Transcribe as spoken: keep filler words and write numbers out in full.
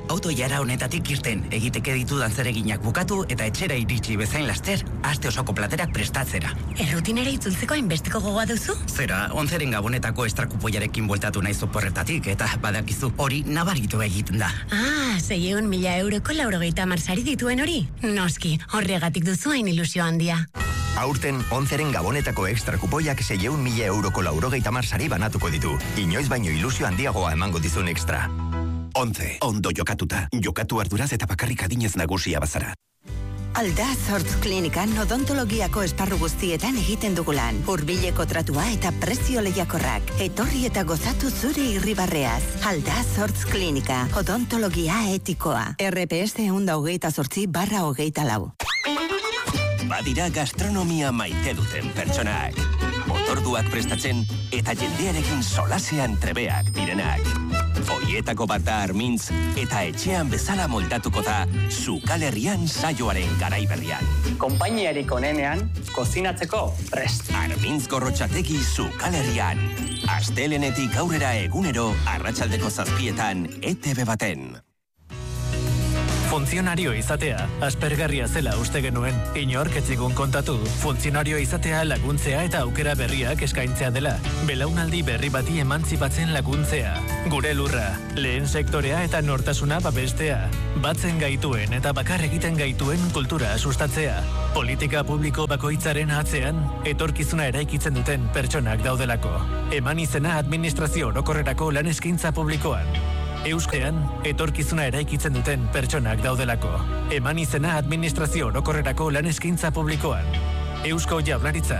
auto jara honetatik irten, egiteke ditudan zereginak bukatu eta etxera iritsi bezain laster, aste osoko platerak prestatzera. Errutinera itzultzeko hainbesteko gogoa duzu? Zera, onzeren gabonetako estrakupoiarekin bueltatu nahi zoporretatik, eta badakizu hori nabaritu egiten da. Ah, zeieun mila euroko laurogeita marsari dituen hori? Noski, horregatik duzu hain ilusio handia. Aurten, onzeren gabonetako extra kupoiak zeieun mila euroko laurogeita marsari banatuko ditu. Inoiz baino ilusio handiagoa emango dizun extra. Onze, ondo jokatuta. Jokatu arduraz eta bakarrik adinez nagusia bazara. Aldaz Hortz Klinikan odontologiako esparru guztietan egiten dugulan. Hurbileko tratua eta prezio lehiakorrak. Etorri eta gozatu zure irribarreaz. Aldaz Hortz Klinika. Odontologia etikoa. R P S ehun eta hogeita zortzi barra hogeita lau. Badira gastronomia maite duten pertsonak. Motorduak prestatzen eta jendearekin solasean trebeak direnak. Hoietako bat da Armintz eta etxean bezala moldatuko da Zukal Herrian saioaren garaiberrian. Konpainiarik onenean, kozinatzeko prest. Armintz Gorrotxategi Zukal Herrian. Astelenetik aurrera egunero arratsaldeko zazpietan E T B baten. Funtzionario izatea, aspergarria zela uste genuen. Inork ez zigun kontatu, funtzionario izatea laguntzea eta aukera berriak eskaintzea dela. Belaunaldi berri bati emantzipatzen laguntzea. Gure lurra, lehen sektorea eta nortasuna babestea. Batzen gaituen eta bakar egiten gaituen kultura sustatzea. Politika publiko bakoitzaren atzean, etorkizuna eraikitzen duten pertsonak daudelako. Eman izena administrazio orokorrerako lan eskaintza publikoan. Euskean, etorkizuna eraikitzen duten pertsonak daudelako. Eman izena administrazio orokorrerako lan eskaintza publikoan. Eusko Jaurlaritza.